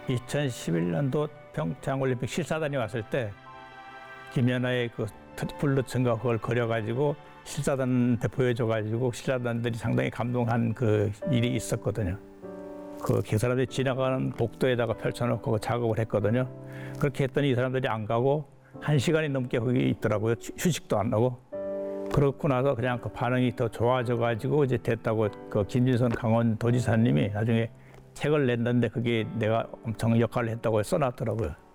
2011년도 평창올림픽 실사단이 왔을 때 김연아의 그 블루츠인가 그걸 그려가지고 실사단한테 보여줘가지고 실사단들이 상당히 감동한 그 일이 있었거든요. 그 사람들이 지나가는 복도에다가 펼쳐놓고 그 작업을 했거든요. 그렇게 했더니 이 사람들이 안 가고 1시간이 넘게 거기 있더라고요. 휴식도 안 하고. 그렇고 나서 그냥 그 반응이 더 좋아져가지고 이제 됐다고 그 김진선 강원도지사님이 나중에 책을 냈는데 그게 내가 엄청 역할을 했다고 써놨더라고요.